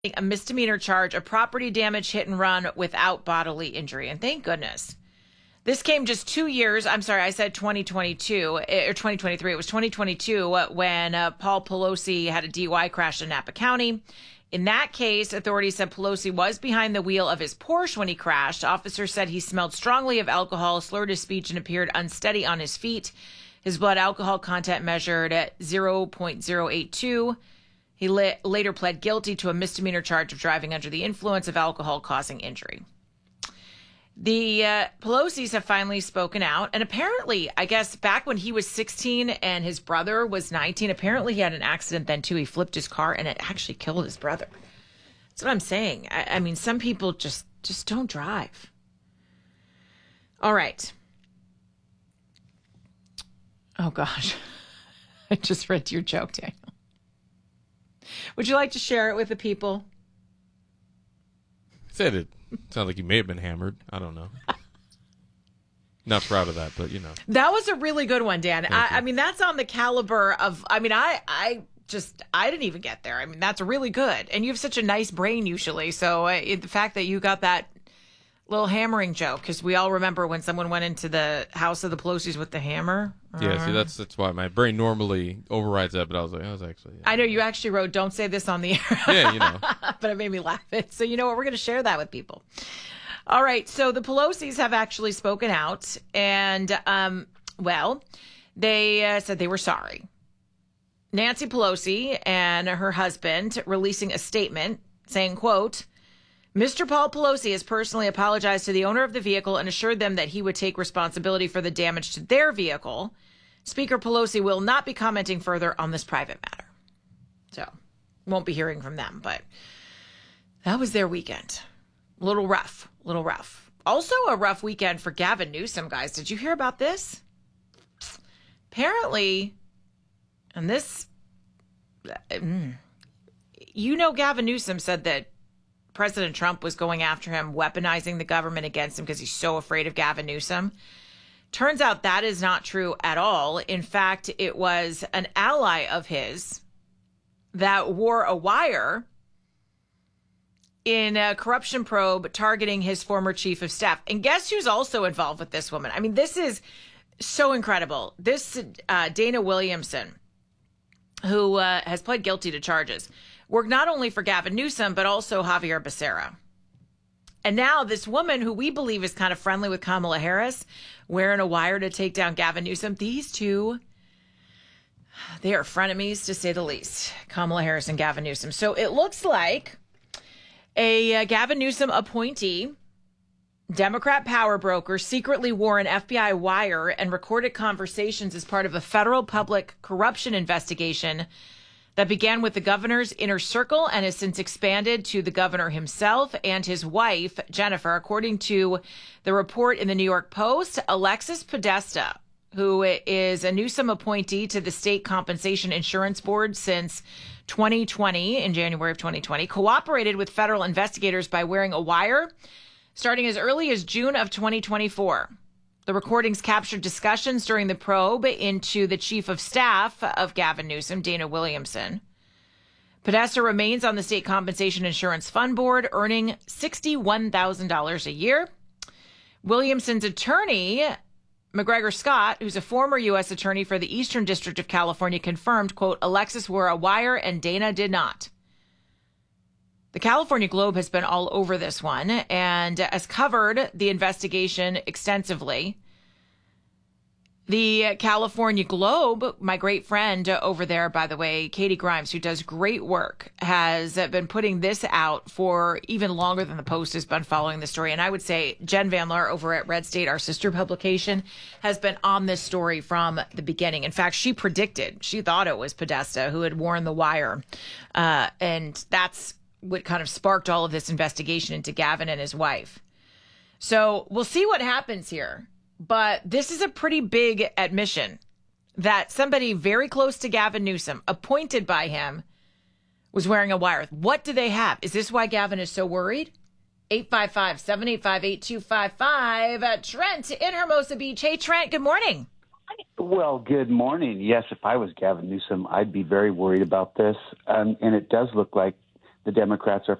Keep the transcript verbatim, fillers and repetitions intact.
a misdemeanor charge of property damage hit and run without bodily injury. And thank goodness. This came just two years. I'm sorry, I said twenty twenty-two or twenty twenty-three. It was twenty twenty-two when uh, Paul Pelosi had a D U I crash in Napa County. In that case, authorities said Pelosi was behind the wheel of his Porsche when he crashed. Officers said he smelled strongly of alcohol, slurred his speech, and appeared unsteady on his feet. His blood alcohol content measured at zero point zero eight two. He la- later pled guilty to a misdemeanor charge of driving under the influence of alcohol causing injury. The uh, Pelosi's have finally spoken out. And apparently, I guess back when he was sixteen and his brother was nineteen, apparently he had an accident then too. He flipped his car and it actually killed his brother. That's what I'm saying. I, I mean, some people just, just don't drive. All right. Oh, gosh. I just read your joke, Daniel. Would you like to share it with the people? Said it. Sounds like you may have been hammered. I don't know. Not proud of that, but you know. That was a really good one, Dan. I, I mean, that's on the caliber of, I mean, I, I just, I didn't even get there. I mean, that's really good. And you have such a nice brain usually. So uh, it, the fact that you got that little hammering joke, because we all remember when someone went into the house of the Pelosi's with the hammer. Yeah, see, that's that's why my brain normally overrides that, but I was like, I was actually... Yeah. I know you actually wrote, don't say this on the air. Yeah, you know. But it made me laugh. So you know what? We're going to share that with people. All right. So the Pelosi's have actually spoken out. And, um, well, they uh, said they were sorry. Nancy Pelosi and her husband releasing a statement saying, quote, Mister Paul Pelosi has personally apologized to the owner of the vehicle and assured them that he would take responsibility for the damage to their vehicle. Speaker Pelosi will not be commenting further on this private matter. So, won't be hearing from them, but that was their weekend. A little rough, a little rough. Also a rough weekend for Gavin Newsom, guys. Did you hear about this? Apparently, and this, you know, Gavin Newsom said that President Trump was going after him, weaponizing the government against him because he's so afraid of Gavin Newsom. Turns out that is not true at all. In fact, it was an ally of his that wore a wire in a corruption probe targeting his former chief of staff. And guess who's also involved with this woman? I mean, this is so incredible. This uh, Dana Williamson, who uh, has pled guilty to charges, worked not only for Gavin Newsom, but also Javier Becerra. And now this woman who we believe is kind of friendly with Kamala Harris, wearing a wire to take down Gavin Newsom. These two, they are frenemies to say the least, Kamala Harris and Gavin Newsom. So it looks like a uh, Gavin Newsom appointee, Democrat power broker, secretly wore an F B I wire and recorded conversations as part of a federal public corruption investigation that began with the governor's inner circle and has since expanded to the governor himself and his wife, Jennifer. According to the report in the New York Post, Alexis Podesta, who is a Newsom appointee to the State Compensation Insurance Board since twenty twenty, in January of twenty twenty, cooperated with federal investigators by wearing a wire starting as early as June of twenty twenty-four. The recordings captured discussions during the probe into the chief of staff of Gavin Newsom, Dana Williamson. Podesta remains on the State Compensation Insurance Fund Board, earning sixty-one thousand dollars a year. Williamson's attorney, McGregor Scott, who's a former U S attorney for the Eastern District of California, confirmed, quote, Alexis wore a wire and Dana did not. The California Globe has been all over this one and has covered the investigation extensively. The California Globe, my great friend over there, by the way, Katie Grimes, who does great work, has been putting this out for even longer than the Post has been following the story. And I would say Jen Van Laar over at Red State, our sister publication, has been on this story from the beginning. In fact, she predicted, she thought it was Podesta who had worn the wire. Uh, and that's what kind of sparked all of this investigation into Gavin and his wife. So we'll see what happens here. But this is a pretty big admission that somebody very close to Gavin Newsom, appointed by him, was wearing a wire. What do they have? Is this why Gavin is so worried? eight five five, seven eight five, eight two five five. Uh, Trent in Hermosa Beach. Hey, Trent, good morning. Well, good morning. Yes, if I was Gavin Newsom, I'd be very worried about this. Um, and it does look like the Democrats are